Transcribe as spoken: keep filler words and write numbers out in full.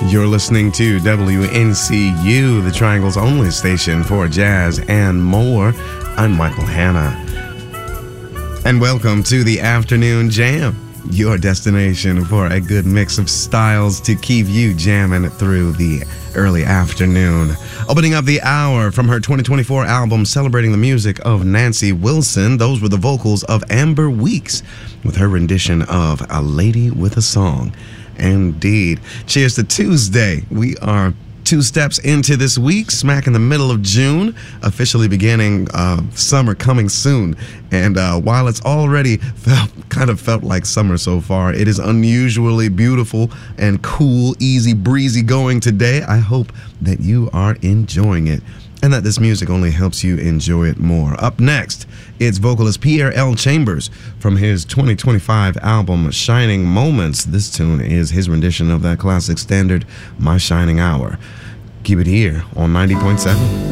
You're listening to W N C U, the Triangle's only station for jazz and more. I'm Michael Hanna. And welcome to the Afternoon Jam, your destination for a good mix of styles to keep you jamming through the early afternoon. Opening up the hour from her twenty twenty-four album celebrating the music of Nancy Wilson, those were the vocals of Amber Weeks with her rendition of A Lady with a Song. Indeed. Cheers to Tuesday. We are two steps into this week, smack in the middle of June, officially beginning uh, summer coming soon. And uh, while it's already felt, kind of felt like summer so far, it is unusually beautiful and cool, easy breezy going today. I hope that you are enjoying it and that this music only helps you enjoy it more. Up next, it's vocalist Pierre L. Chambers from his twenty twenty-five album Shining Moments. This tune is his rendition of that classic standard, My Shining Hour. Keep it here on ninety point seven.